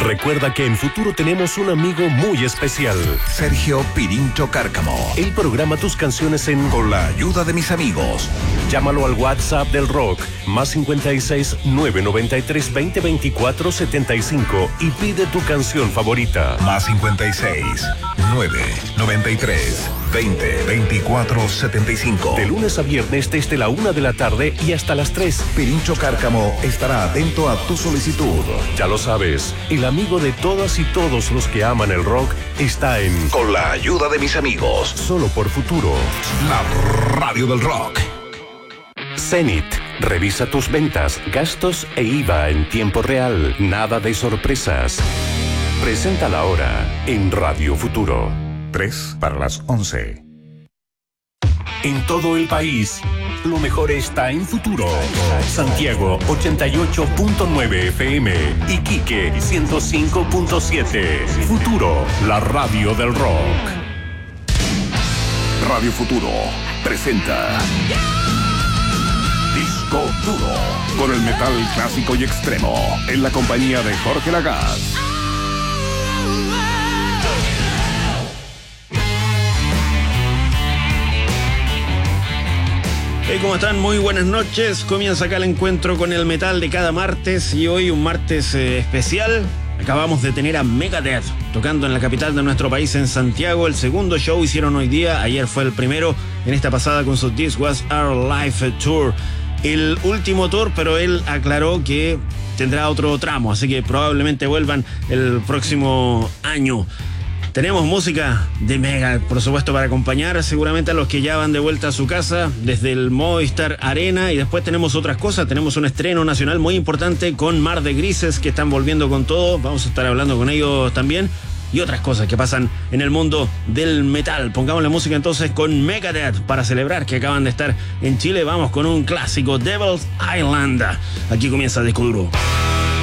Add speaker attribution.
Speaker 1: Recuerda que en Futuro tenemos un amigo muy especial.
Speaker 2: Sergio Pirincho Cárcamo.
Speaker 1: Él programa tus canciones
Speaker 2: con la ayuda de mis amigos.
Speaker 1: Llámalo al WhatsApp del rock, más 56 993 20 24 75 y pide tu canción favorita.
Speaker 2: Más 56 993 20 24 75.
Speaker 1: De lunes a viernes desde la 1 de la tarde y hasta las 3.
Speaker 2: Pirincho Cárcamo estará atento a tu solicitud.
Speaker 1: Ya lo sabes, el amigo de todas y todos los que aman el rock está en
Speaker 2: Con la ayuda de mis amigos.
Speaker 1: Solo por Futuro.
Speaker 2: La radio del rock.
Speaker 1: Zenith. Revisa tus ventas, gastos e IVA en tiempo real. Nada de sorpresas. Presenta la hora en Radio Futuro.
Speaker 2: 3 para las 11.
Speaker 1: En todo el país, lo mejor está en Futuro. Santiago 88.9 FM, Iquique 105.7. Futuro, la radio del rock.
Speaker 2: Radio Futuro presenta Disco Duro, con el metal clásico y extremo, en la compañía de Jorge Lagaz.
Speaker 3: Hey, ¿cómo están? Muy buenas noches. Comienza acá el encuentro con el metal de cada martes y hoy un martes especial. Acabamos de tener a Megadeth tocando en la capital de nuestro país, en Santiago. El segundo show hicieron hoy día, ayer fue el primero en esta pasada con su This Was Our Life Tour. El último tour, pero él aclaró que tendrá otro tramo, así que probablemente vuelvan el próximo año. Tenemos música de Megadeth, por supuesto, para acompañar seguramente a los que ya van de vuelta a su casa desde el Movistar Arena, y después tenemos otras cosas. Tenemos un estreno nacional muy importante con Mar de Grises, que están volviendo con todo. Vamos a estar hablando con ellos también, y otras cosas que pasan en el mundo del metal. Pongamos la música entonces con Megadeth para celebrar que acaban de estar en Chile. Vamos con un clásico, Devil's Island. Aquí comienza Disco Duro.